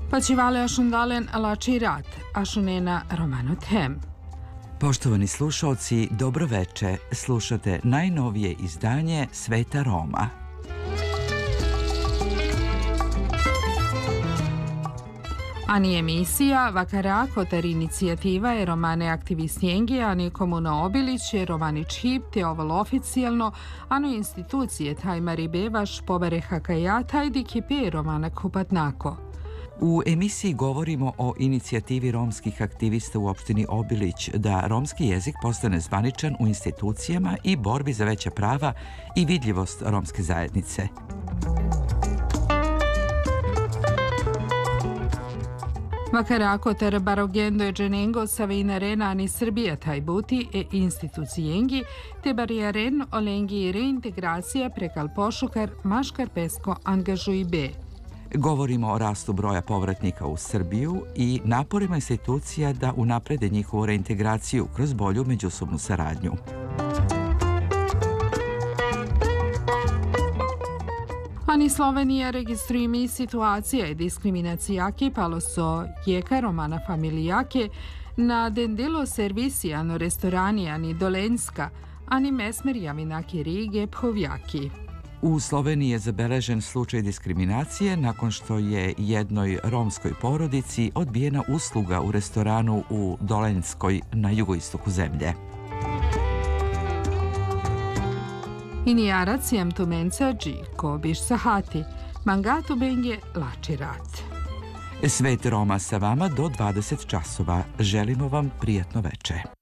Pačivale ašundalen lači rat, ašunena romanothem. Poštovani slušalci, dobroveče. Slušate najnovije izdanje Sveta Roma. Ani emisija Vakarako tar inicijativa je romane aktivistijengi, ani komuna Obiliće, romanič hip, te oval oficijalno, ano institucije tajmari bevaš pobare hakaja, tajdi kipe romana kupatnako. U emisiji govorimo o inicijativi romskih aktivista u opštini Obilić da romski jezik postane zvaničan u institucijama i borbi za veća prava i vidljivost romske zajednice. Vakarako tar barogendo je dženengo saveinaren ani Srbija tajbuti e institucijengi te barijaren olengi reintegracija prekal pošukar maškar pesko angažuj be. Govorimo o rastu broja povratnika u Srbiju i naporima institucija da unaprede njihovu reintegraciju kroz bolju međusobnu saradnju. Ani Slovenija registrujemi situacija i diskriminacijake palo so jeka romana familijake na dendelo servisi ano restorani ani Dolenska, ani mesmer javinaki Rige Phovjaki. U Sloveniji je zabeležen slučaj diskriminacije nakon što je jednoj romskoj porodici odbijena usluga u restoranu u Dolenskoj na jugoistoku zemlje. Inijarac jem tu menca dži, ko biš sahati, mangatu benge lači rat. Svet Roma sa vama do 20 časova. Želimo vam prijatno veče.